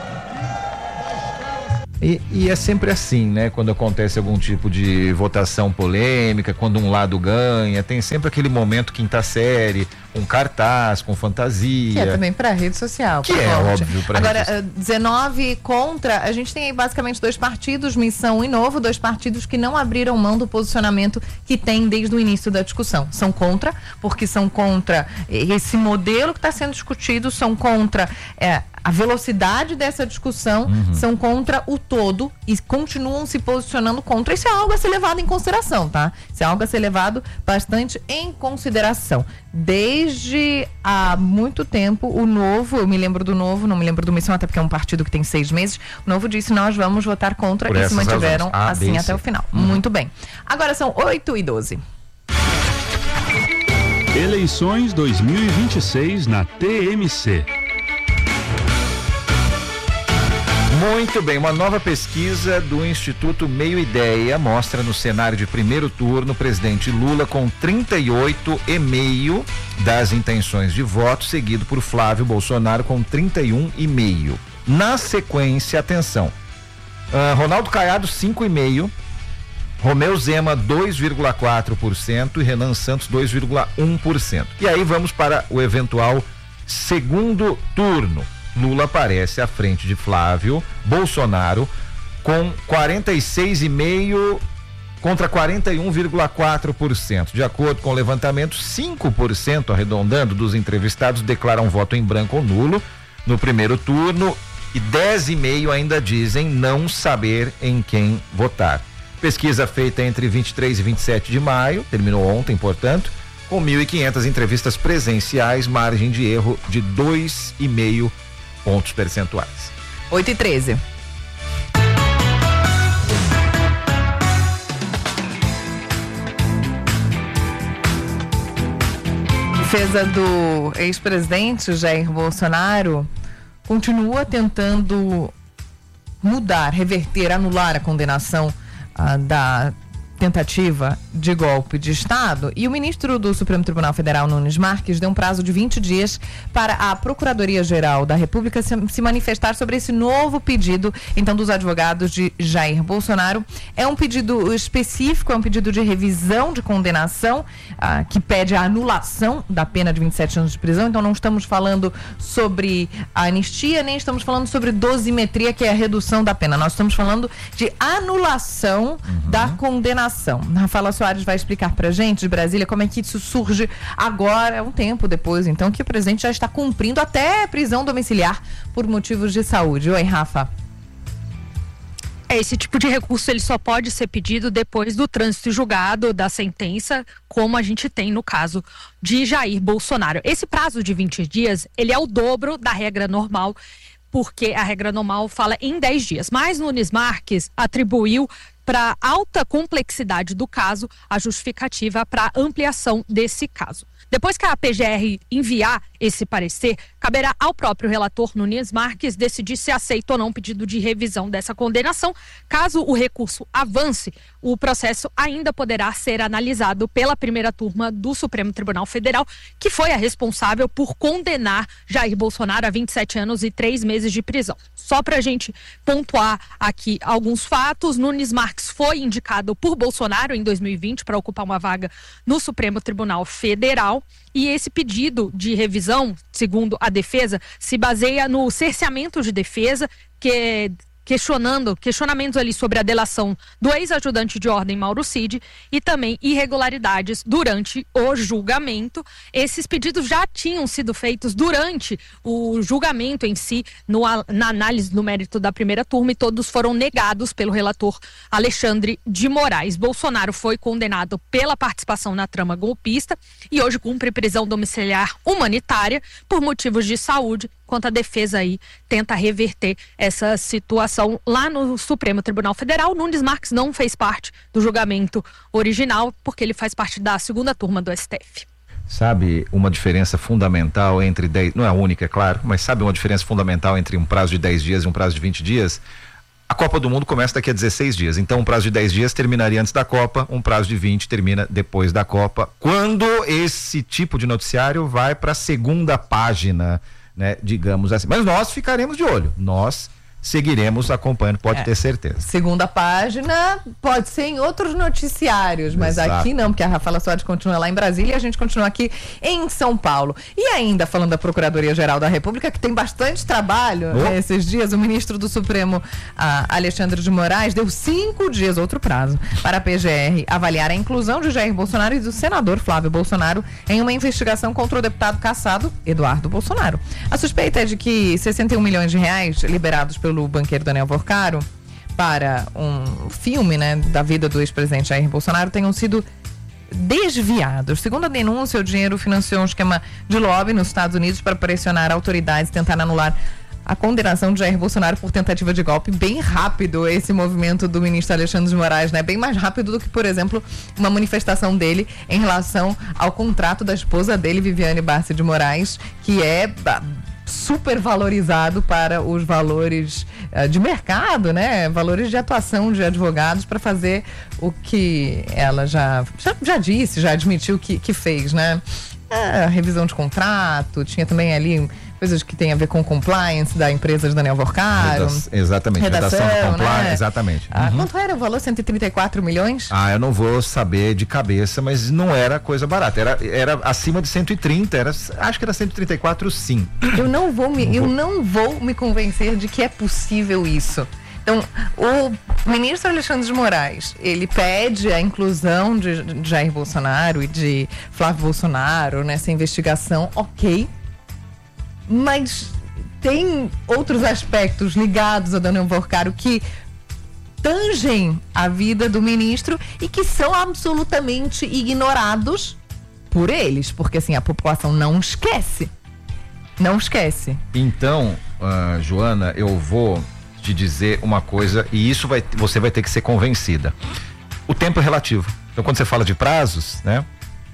E é sempre assim, né? Quando acontece algum tipo de votação polêmica, quando um lado ganha, tem sempre aquele momento quinta série, com cartaz, com fantasia. Que é também pra rede social. Que é óbvio pra Agora, rede social. 19 contra, a gente tem aí basicamente 2 partidos, Missão e Novo, 2 partidos que não abriram mão do posicionamento que tem desde o início da discussão. São contra, porque são contra esse modelo que está sendo discutido, são contra a velocidade dessa discussão, são contra o todo e continuam se posicionando contra. Isso é algo a ser levado em consideração, tá? Isso é algo a ser levado bastante em consideração. Desde há muito tempo, o Novo, eu me lembro do Novo, não me lembro do Missão, até porque é um partido que tem 6 meses, o Novo disse, nós vamos votar contra e se mantiveram assim até o final. Muito bem. Agora são 8h12. Eleições 2026 na TMC. Muito bem, uma nova pesquisa do Instituto Meio Ideia mostra no cenário de primeiro turno o presidente Lula com 38,5% das intenções de voto, seguido por Flávio Bolsonaro com 31,5%. Na sequência, atenção, Ronaldo Caiado 5,5%, Romeu Zema 2,4% e Renan Santos 2,1%. E aí vamos para o eventual segundo turno. Lula aparece à frente de Flávio Bolsonaro com 46,5% contra 41,4%. De acordo com o levantamento, 5%, arredondando, dos entrevistados declaram voto em branco ou nulo no primeiro turno e 10,5% ainda dizem não saber em quem votar. Pesquisa feita entre 23 e 27 de maio, terminou ontem, portanto, com 1.500 entrevistas presenciais, margem de erro de 2,5 pontos percentuais. 8h13. Defesa do ex-presidente Jair Bolsonaro continua tentando mudar, reverter, anular a condenação da tentativa de golpe de Estado, e o ministro do Supremo Tribunal Federal, Nunes Marques, deu um prazo de 20 dias para a Procuradoria-Geral da República se manifestar sobre esse novo pedido, então, dos advogados de Jair Bolsonaro. É um pedido específico, é um pedido de revisão de condenação, que pede a anulação da pena de 27 anos de prisão. Então, não estamos falando sobre a anistia, nem estamos falando sobre dosimetria, que é a redução da pena. Nós estamos falando de anulação da condenação. Rafaela Soares vai explicar pra gente, de Brasília, como é que isso surge agora, um tempo depois, então, que o presidente já está cumprindo até prisão domiciliar por motivos de saúde. Oi, Rafa. Esse tipo de recurso ele só pode ser pedido depois do trânsito julgado da sentença, como a gente tem no caso de Jair Bolsonaro. Esse prazo de 20 dias, ele é o dobro da regra normal, porque a regra normal fala em 10 dias. Mas Nunes Marques atribuiu para alta complexidade do caso a justificativa para ampliação desse caso. Depois que a PGR enviar esse parecer, caberá ao próprio relator Nunes Marques decidir se aceita ou não o pedido de revisão dessa condenação. Caso o recurso avance, o processo ainda poderá ser analisado pela primeira turma do Supremo Tribunal Federal, que foi a responsável por condenar Jair Bolsonaro a 27 anos e 3 meses de prisão. Só para a gente pontuar aqui alguns fatos, Nunes Marques foi indicado por Bolsonaro em 2020 para ocupar uma vaga no Supremo Tribunal Federal. E esse pedido de revisão, segundo a defesa, se baseia no cerceamento de defesa, que questionamentos ali sobre a delação do ex-ajudante de ordem Mauro Cid e também irregularidades durante o julgamento. Esses pedidos já tinham sido feitos durante o julgamento em si, na análise no mérito da primeira turma, e todos foram negados pelo relator Alexandre de Moraes. Bolsonaro foi condenado pela participação na trama golpista e hoje cumpre prisão domiciliar humanitária por motivos de saúde, enquanto a defesa aí tenta reverter essa situação lá no Supremo Tribunal Federal. Nunes Marques não fez parte do julgamento original, porque ele faz parte da segunda turma do STF. Sabe uma diferença fundamental entre 10, não é a única, é claro, mas sabe uma diferença fundamental entre um prazo de 10 dias e um prazo de 20 dias? A Copa do Mundo começa daqui a 16 dias, então um prazo de 10 dias terminaria antes da Copa, um prazo de 20 termina depois da Copa, quando esse tipo de noticiário vai para a segunda página, né, digamos assim. Mas nós ficaremos de olho, nós seguiremos acompanhando, pode ter certeza. Segunda página pode ser em outros noticiários, mas Exato. Aqui não, porque a Rafaela Soares continua lá em Brasília e a gente continua aqui em São Paulo. E ainda falando da Procuradoria-Geral da República, que tem bastante trabalho esses dias, o ministro do Supremo, Alexandre de Moraes, deu 5 dias, outro prazo, para a PGR avaliar a inclusão de Jair Bolsonaro e do senador Flávio Bolsonaro em uma investigação contra o deputado cassado Eduardo Bolsonaro. A suspeita é de que 61 milhões de reais liberados pelo banqueiro Daniel Vorcaro para um filme, né, da vida do ex-presidente Jair Bolsonaro tenham sido desviados. Segundo a denúncia, o dinheiro financiou um esquema de lobby nos Estados Unidos para pressionar autoridades e tentar anular a condenação de Jair Bolsonaro por tentativa de golpe. Bem rápido esse movimento do ministro Alexandre de Moraes, né? Bem mais rápido do que, por exemplo, uma manifestação dele em relação ao contrato da esposa dele, Viviane Barça de Moraes, que é super valorizado para os valores de mercado, né? Valores de atuação de advogados para fazer o que ela já disse, já admitiu que fez, né? A revisão de contrato, tinha também ali coisas que tem a ver com compliance da empresa de Daniel Vorcaro. Exatamente, redação da compliance, né? Exatamente. Quanto era o valor? 134 milhões? Eu não vou saber de cabeça, mas não era coisa barata, era acima de 130, acho que era 134 sim. Eu não vou me convencer de que é possível isso. Então, o ministro Alexandre de Moraes, ele pede a inclusão de Jair Bolsonaro e de Flávio Bolsonaro nessa investigação, ok, mas tem outros aspectos ligados a Daniel Vorcaro que tangem a vida do ministro e que são absolutamente ignorados por eles, porque assim, a população não esquece. Não esquece. Então, Joana, eu vou te dizer uma coisa e isso você vai ter que ser convencida. O tempo é relativo. Então, quando você fala de prazos, né?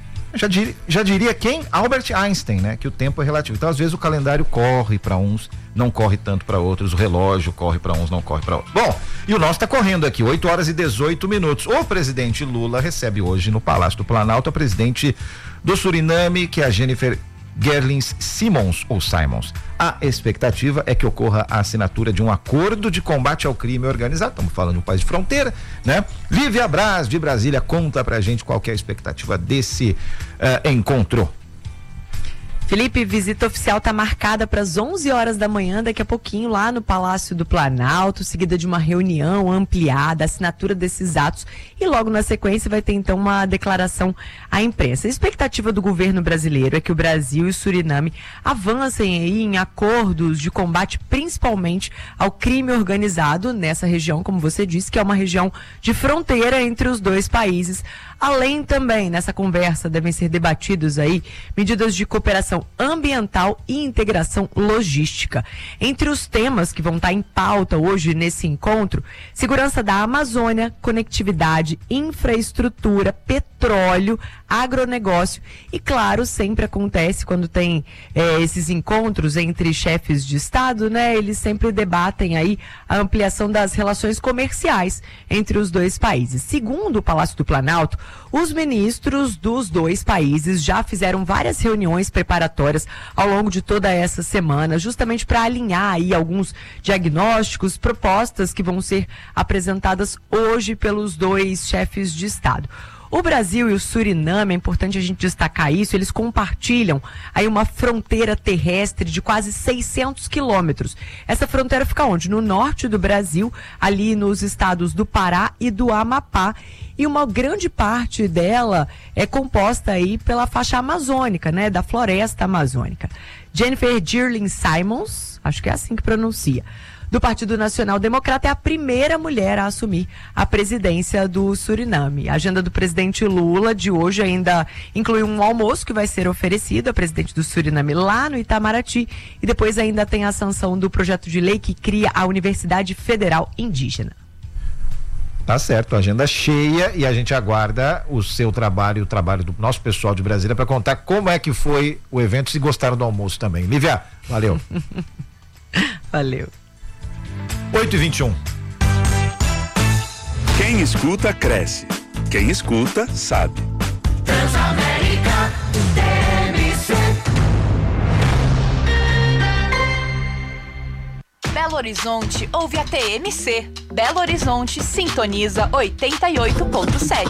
Já diria quem? Albert Einstein, né? Que o tempo é relativo. Então, às vezes, o calendário corre para uns, não corre tanto para outros. O relógio corre para uns, não corre para outros. Bom, e o nosso está correndo aqui, 8 horas e 18 minutos. O presidente Lula recebe hoje no Palácio do Planalto a presidente do Suriname, que é a Jennifer Gerlins Simons. A expectativa é que ocorra a assinatura de um acordo de combate ao crime organizado. Estamos falando de um país de fronteira, né? Lívia Braz, de Brasília, conta pra gente qual que é a expectativa desse encontro. Felipe, visita oficial está marcada para as 11 horas da manhã, daqui a pouquinho, lá no Palácio do Planalto, seguida de uma reunião ampliada, assinatura desses atos e logo na sequência vai ter então uma declaração à imprensa. A expectativa do governo brasileiro é que o Brasil e o Suriname avancem aí em acordos de combate principalmente ao crime organizado nessa região, como você disse, que é uma região de fronteira entre os dois países. Além também, nessa conversa, devem ser debatidos aí medidas de cooperação ambiental e integração logística. Entre os temas que vão estar em pauta hoje nesse encontro, segurança da Amazônia, conectividade, infraestrutura, petróleo, agronegócio e, claro, sempre acontece quando tem esses encontros entre chefes de Estado, né? Eles sempre debatem aí a ampliação das relações comerciais entre os dois países. Segundo o Palácio do Planalto, os ministros dos dois países já fizeram várias reuniões preparatórias ao longo de toda essa semana, justamente para alinhar aí alguns diagnósticos, propostas que vão ser apresentadas hoje pelos dois chefes de Estado. O Brasil e o Suriname, é importante a gente destacar isso, eles compartilham aí uma fronteira terrestre de quase 600 quilômetros. Essa fronteira fica onde? No norte do Brasil, ali nos estados do Pará e do Amapá. E uma grande parte dela é composta aí pela faixa amazônica, né? Da floresta amazônica. Jennifer Dirling Simons, acho que é assim que pronuncia, do Partido Nacional Democrata, é a primeira mulher a assumir a presidência do Suriname. A agenda do presidente Lula de hoje ainda inclui um almoço que vai ser oferecido ao presidente do Suriname lá no Itamaraty, e depois ainda tem a sanção do projeto de lei que cria a Universidade Federal Indígena. Tá certo, agenda cheia, e a gente aguarda o seu trabalho, o trabalho do nosso pessoal de Brasília para contar como é que foi o evento, se gostaram do almoço também. Lívia, valeu. Valeu. 8h21. Quem escuta, cresce. Quem escuta, sabe. Transamérica, TMC. Belo Horizonte ouve a TMC. Belo Horizonte sintoniza 88.7.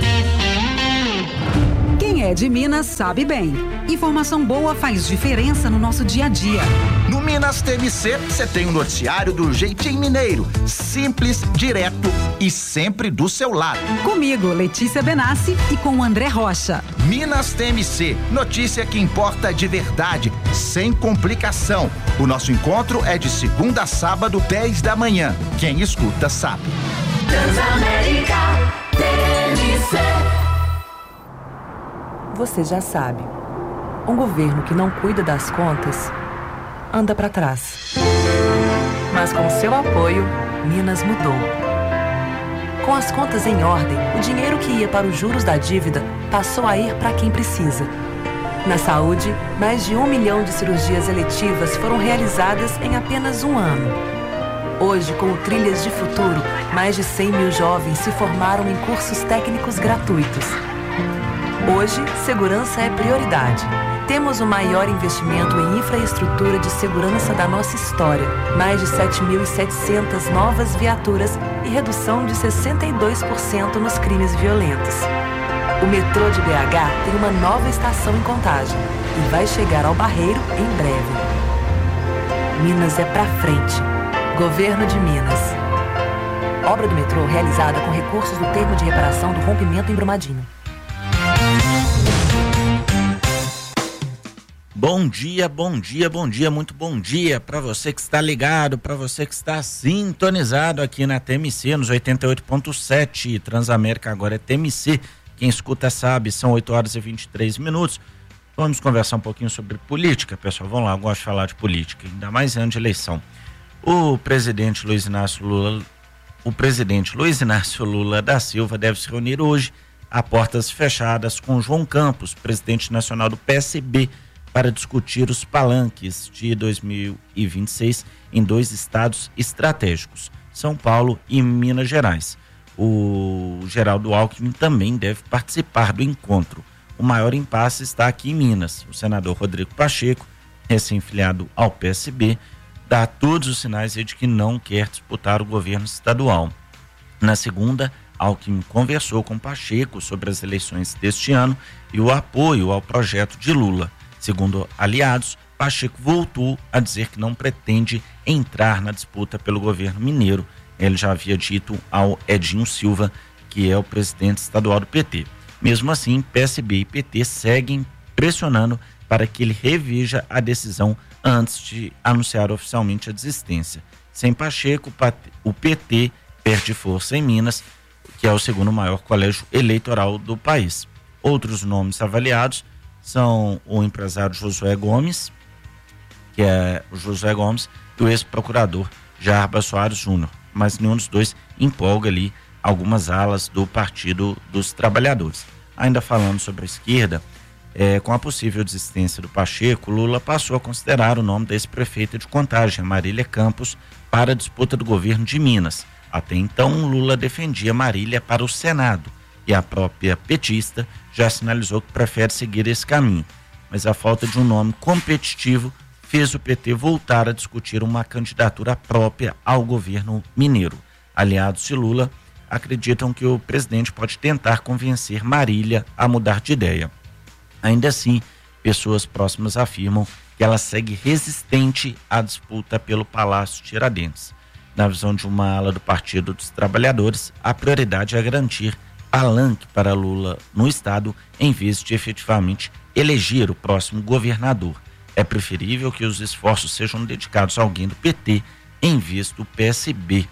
Quem é de Minas sabe bem. Informação boa faz diferença no nosso dia a dia. No Minas TMC, você tem um noticiário do jeitinho mineiro. Simples, direto e sempre do seu lado. Comigo, Letícia Benassi, e com o André Rocha. Minas TMC, notícia que importa de verdade, sem complicação. O nosso encontro é de segunda a sábado, 10 da manhã. Quem escuta sabe. Transamérica, TMC. Você já sabe, um governo que não cuida das contas anda para trás. Mas com seu apoio, Minas mudou. Com as contas em ordem, o dinheiro que ia para os juros da dívida passou a ir para quem precisa. Na saúde, mais de 1 milhão de cirurgias eletivas foram realizadas em apenas um ano. Hoje, com o Trilhas de Futuro, mais de 100 mil jovens se formaram em cursos técnicos gratuitos. Hoje, segurança é prioridade. Temos o maior investimento em infraestrutura de segurança da nossa história. Mais de 7.700 novas viaturas e redução de 62% nos crimes violentos. O metrô de BH tem uma nova estação em Contagem e vai chegar ao Barreiro em breve. Minas é pra frente. Governo de Minas. Obra do metrô realizada com recursos do termo de reparação do rompimento em Brumadinho. Bom dia, bom dia, bom dia, muito bom dia para você que está ligado, para você que está sintonizado aqui na TMC, nos 88.7, Transamérica agora é TMC, quem escuta sabe, são 8h23. Vamos conversar um pouquinho sobre política, pessoal, vamos lá, eu gosto de falar de política, ainda mais ano de eleição. O presidente Luiz Inácio Lula da Silva deve se reunir hoje a portas fechadas com João Campos, presidente nacional do PSB, para discutir os palanques de 2026 em 2 estados estratégicos, São Paulo e Minas Gerais. O Geraldo Alckmin também deve participar do encontro. O maior impasse está aqui em Minas. O senador Rodrigo Pacheco, recém-filiado ao PSB, dá todos os sinais de que não quer disputar o governo estadual. Na segunda, Alckmin conversou com Pacheco sobre as eleições deste ano e o apoio ao projeto de Lula. Segundo aliados, Pacheco voltou a dizer que não pretende entrar na disputa pelo governo mineiro. Ele já havia dito ao Edinho Silva, que é o presidente estadual do PT. Mesmo assim, PSB e PT seguem pressionando para que ele reveja a decisão antes de anunciar oficialmente a desistência. Sem Pacheco, o PT perde força em Minas, que é o segundo maior colégio eleitoral do país. Outros nomes avaliados são o empresário Josué Gomes, que é o Josué Gomes, e o ex-procurador Jarbas Soares Júnior, mas nenhum dos dois empolga ali algumas alas do Partido dos Trabalhadores. Ainda falando sobre a esquerda, com a possível desistência do Pacheco, Lula passou a considerar o nome da ex-prefeita de Contagem, Marília Campos, para a disputa do governo de Minas. Até então, Lula defendia Marília para o Senado, e a própria petista já sinalizou que prefere seguir esse caminho. Mas a falta de um nome competitivo fez o PT voltar a discutir uma candidatura própria ao governo mineiro. Aliados de Lula acreditam que o presidente pode tentar convencer Marília a mudar de ideia. Ainda assim, pessoas próximas afirmam que ela segue resistente à disputa pelo Palácio Tiradentes. Na visão de uma ala do Partido dos Trabalhadores, a prioridade é garantir palanque para Lula no estado, em vez de efetivamente eleger o próximo governador. É preferível que os esforços sejam dedicados a alguém do PT em vez do PSB.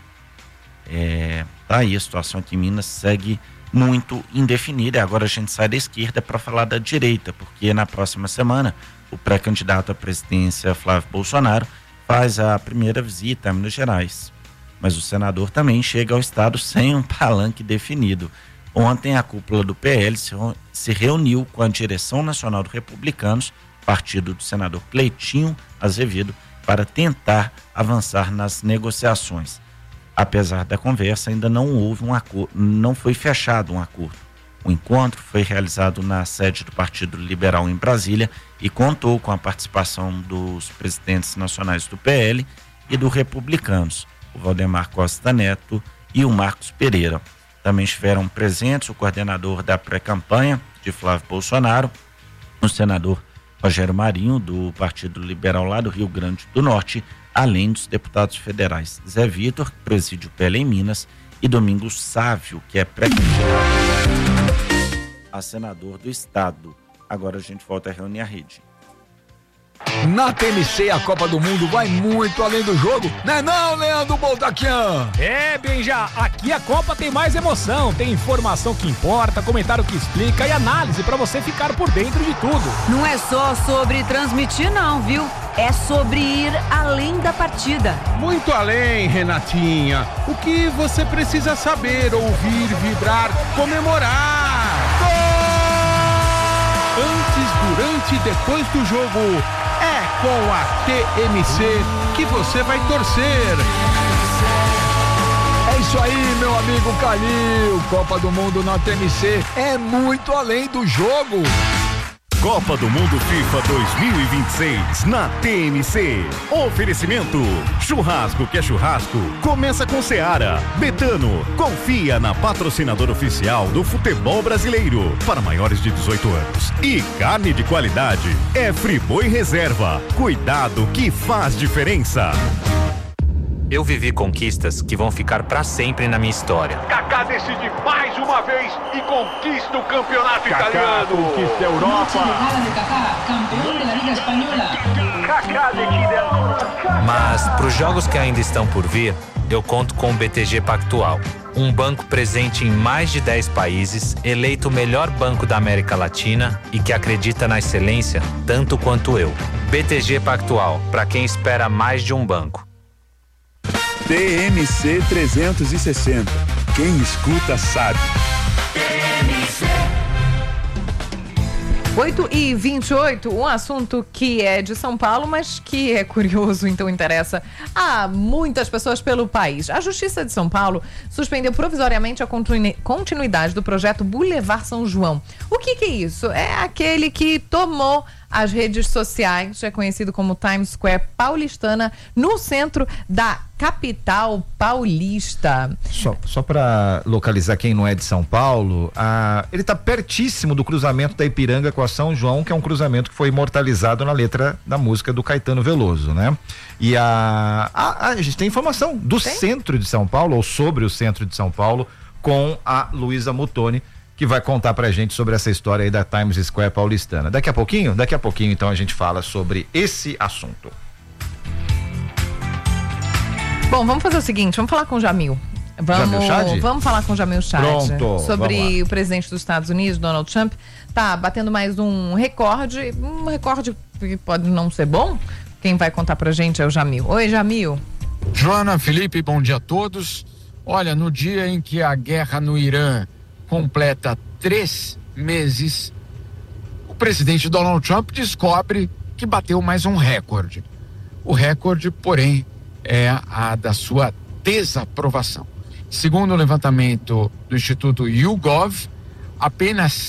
Tá aí a situação aqui em Minas segue muito indefinida. Agora a gente sai da esquerda para falar da direita, porque na próxima semana o pré-candidato à presidência Flávio Bolsonaro faz a primeira visita a Minas Gerais. Mas o senador também chega ao estado sem um palanque definido. Ontem a cúpula do PL se reuniu com a direção nacional do Republicanos, partido do senador Cleitinho Azevedo, para tentar avançar nas negociações. Apesar da conversa, ainda não houve um acordo, não foi fechado um acordo. O encontro foi realizado na sede do Partido Liberal em Brasília e contou com a participação dos presidentes nacionais do PL e do Republicanos, o Valdemar Costa Neto e o Marcos Pereira. Também estiveram presentes o coordenador da pré-campanha de Flávio Bolsonaro, o senador Rogério Marinho, do Partido Liberal lá do Rio Grande do Norte, além dos deputados federais Zé Vitor, que preside o PL em Minas, e Domingos Sávio, que é pré-candidato a senador do estado. Agora a gente volta a reunir a rede. Na TMC, a Copa do Mundo vai muito além do jogo, né não, Leandro Boldaquian? Benja, aqui a Copa tem mais emoção, tem informação que importa, comentário que explica e análise pra você ficar por dentro de tudo. Não é só sobre transmitir não, viu? É sobre ir além da partida. Muito além, Renatinha. O que você precisa saber, ouvir, vibrar, comemorar. Gol! Antes, durante e depois do jogo. É com a TMC que você vai torcer. É isso aí, meu amigo Calil. Copa do Mundo na TMC é muito além do jogo. Copa do Mundo FIFA 2026 na TMC. Oferecimento: churrasco que é churrasco, começa com Seara. Betano, confia na patrocinadora oficial do futebol brasileiro para maiores de 18 anos. E carne de qualidade é Friboi Reserva. Cuidado que faz diferença. Eu vivi conquistas que vão ficar pra sempre na minha história. Kaká decide mais uma vez e conquista o campeonato italiano. Conquista a Europa. Mas pros jogos que ainda estão por vir, eu conto com o BTG Pactual. Um banco presente em mais de 10 países, eleito o melhor banco da América Latina e que acredita na excelência tanto quanto eu. BTG Pactual, para quem espera mais de um banco. TMC 360. Quem escuta sabe. 8h28, um assunto que é de São Paulo, mas que é curioso, então interessa a muitas pessoas pelo país. A Justiça de São Paulo suspendeu provisoriamente a continuidade do projeto Boulevard São João. O que é isso? É aquele que tomou as redes sociais, é conhecido como Times Square paulistana, no centro da capital paulista. Só para localizar quem não é de São Paulo, ele está pertíssimo do cruzamento da Ipiranga com a São João, que é um cruzamento que foi imortalizado na letra da música do Caetano Veloso, né? E a gente tem informação do centro de São Paulo, ou sobre o centro de São Paulo, com a Luísa Muttoni, que vai contar pra gente sobre essa história aí da Times Square paulistana. Daqui a pouquinho então a gente fala sobre esse assunto. Bom, vamos fazer o seguinte, vamos falar com o Jamil. Vamos falar com o Jamil Chad. Pronto, sobre o presidente dos Estados Unidos, Donald Trump, tá batendo mais um recorde que pode não ser bom. Quem vai contar pra gente é o Jamil. Oi, Jamil. Joana, Felipe, bom dia a todos. Olha, no dia em que a guerra no Irã completa 3 meses, o presidente Donald Trump descobre que bateu mais um recorde. O recorde, porém, é a da sua desaprovação. Segundo o levantamento do Instituto YouGov, apenas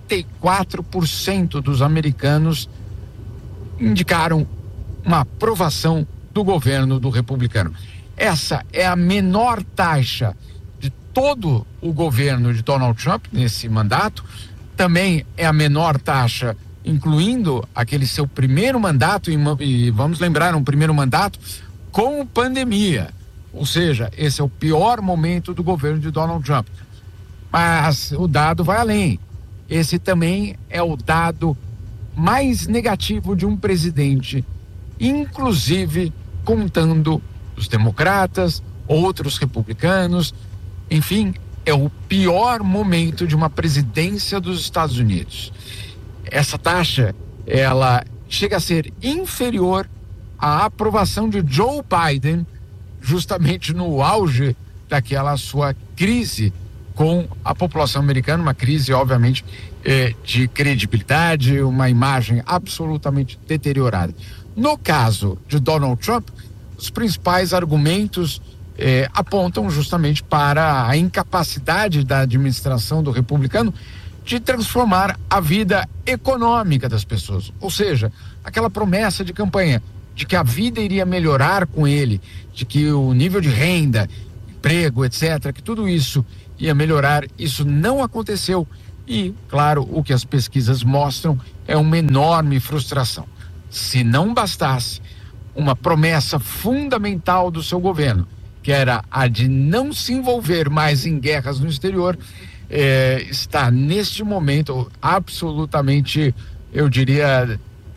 34% dos americanos indicaram uma aprovação do governo do republicano. Essa é a menor taxa de todo o governo de Donald Trump nesse mandato. Também é a menor taxa, incluindo aquele seu primeiro mandato, e vamos lembrar, um primeiro mandato com pandemia. Ou seja, esse é o pior momento do governo de Donald Trump. Mas o dado vai além. Esse também é o dado mais negativo de um presidente, inclusive contando os democratas, outros republicanos. Enfim, é o pior momento de uma presidência dos Estados Unidos. Essa taxa, ela chega a ser inferior à aprovação de Joe Biden, justamente no auge daquela sua crise com a população americana, uma crise, obviamente, de credibilidade, uma imagem absolutamente deteriorada. No caso de Donald Trump, os principais argumentos apontam justamente para a incapacidade da administração do republicano de transformar a vida econômica das pessoas. Ou seja, aquela promessa de campanha de que a vida iria melhorar com ele, de que o nível de renda, emprego, etc., que tudo isso ia melhorar, isso não aconteceu. E, claro, o que as pesquisas mostram é uma enorme frustração. Se não bastasse uma promessa fundamental do seu governo, que era a de não se envolver mais em guerras no exterior, está neste momento absolutamente, eu diria,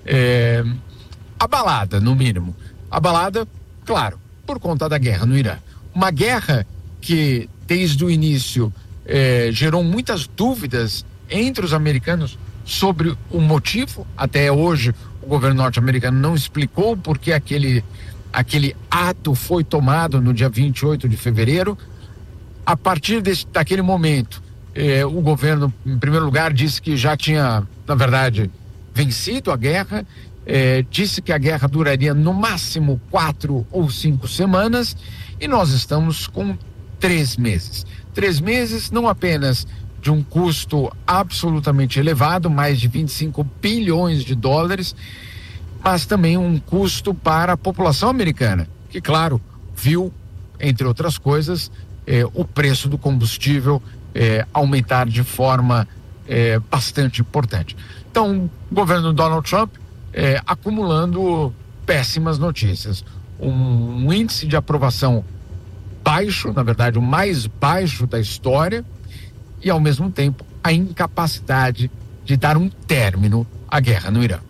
abalada, no mínimo. Abalada, claro, por conta da guerra no Irã. Uma guerra que, desde o início, gerou muitas dúvidas entre os americanos sobre o motivo. Até hoje, o governo norte-americano não explicou por que aquele ato foi tomado no dia 28 de fevereiro. A partir daquele momento, o governo, em primeiro lugar, disse que já tinha, na verdade, vencido a guerra, disse que a guerra duraria no máximo 4 ou 5 semanas, e nós estamos com 3 meses. 3 meses não apenas de um custo absolutamente elevado, mais de 25 bilhões de dólares, mas também um custo para a população americana, que, claro, viu, entre outras coisas, o preço do combustível aumentar de forma bastante importante. Então, o governo Donald Trump acumulando péssimas notícias. Um índice de aprovação baixo, na verdade, o mais baixo da história, e, ao mesmo tempo, a incapacidade de dar um término à guerra no Irã.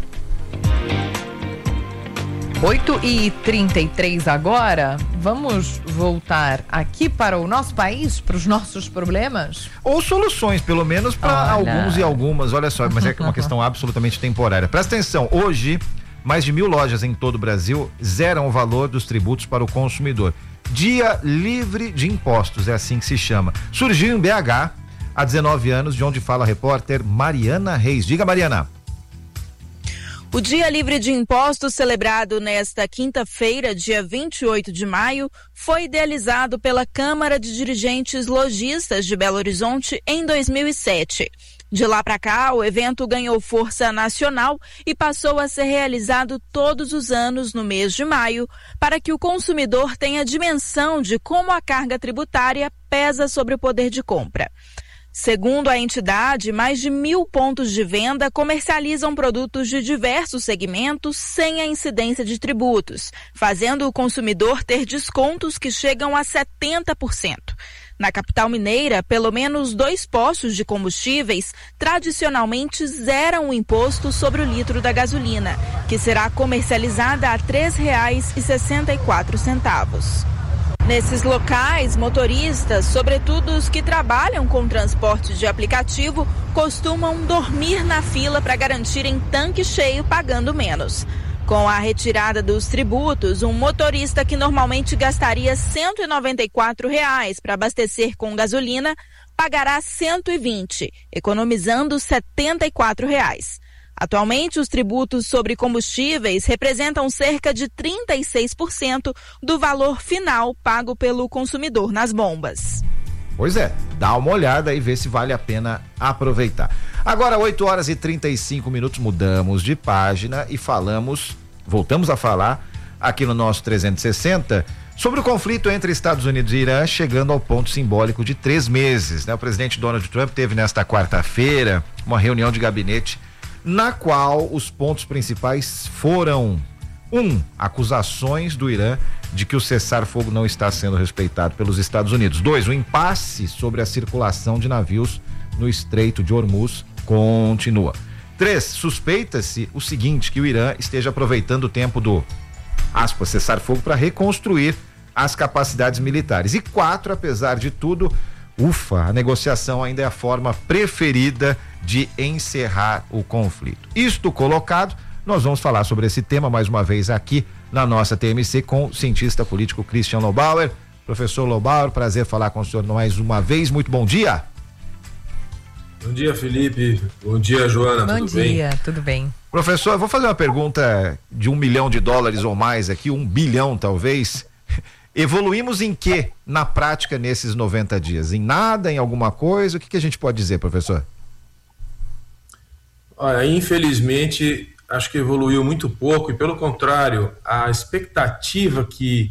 8h33 agora, vamos voltar aqui para o nosso país, para os nossos problemas? Ou soluções, pelo menos para alguns e algumas, olha só, mas é uma questão absolutamente temporária. Presta atenção, hoje, mais de 1.000 lojas em todo o Brasil zeram o valor dos tributos para o consumidor. Dia livre de impostos, é assim que se chama. Surgiu em BH há 19 anos, de onde fala a repórter Mariana Reis. Diga, Mariana. O Dia Livre de Impostos, celebrado nesta quinta-feira, dia 28 de maio, foi idealizado pela Câmara de Dirigentes Lojistas de Belo Horizonte em 2007. De lá para cá, o evento ganhou força nacional e passou a ser realizado todos os anos no mês de maio, para que o consumidor tenha dimensão de como a carga tributária pesa sobre o poder de compra. Segundo a entidade, mais de 1.000 pontos de venda comercializam produtos de diversos segmentos sem a incidência de tributos, fazendo o consumidor ter descontos que chegam a 70%. Na capital mineira, pelo menos 2 postos de combustíveis tradicionalmente zeram o imposto sobre o litro da gasolina, que será comercializada a R$ 3,64. Nesses locais, motoristas, sobretudo os que trabalham com transporte de aplicativo, costumam dormir na fila para garantirem tanque cheio pagando menos. Com a retirada dos tributos, um motorista que normalmente gastaria R$ 194 para abastecer com gasolina pagará R$ 120, economizando R$ 74. Atualmente, os tributos sobre combustíveis representam cerca de 36% do valor final pago pelo consumidor nas bombas. Pois é, dá uma olhada e vê se vale a pena aproveitar. Agora, 8h35, mudamos de página e voltamos a falar aqui no nosso 360 Sobre o conflito entre Estados Unidos e Irã, chegando ao ponto simbólico de 3 meses, né? O presidente Donald Trump teve nesta quarta-feira uma reunião de gabinete na qual os pontos principais foram: 1. Acusações do Irã de que o cessar-fogo não está sendo respeitado pelos Estados Unidos. 2. O impasse sobre a circulação de navios no Estreito de Hormuz continua. 3. Suspeita-se o seguinte, que o Irã esteja aproveitando o tempo do, aspas, cessar-fogo para reconstruir as capacidades militares. E 4, apesar de tudo, a negociação ainda é a forma preferida de encerrar o conflito. Isto colocado, nós vamos falar sobre esse tema mais uma vez aqui na nossa TMC com o cientista político Christian Lobauer. Professor Lobauer, prazer falar com o senhor mais uma vez, muito bom dia. Bom dia, Felipe. Bom dia, Joana. Bom tudo bem? dia, tudo bem. Professor, eu vou fazer uma pergunta de $1 milhão ou mais aqui, 1 bilhão talvez. Evoluímos em que na prática nesses 90 dias? Em nada, em alguma coisa? O que a gente pode dizer, professor? Olha, infelizmente, acho que evoluiu muito pouco e, pelo contrário, a expectativa que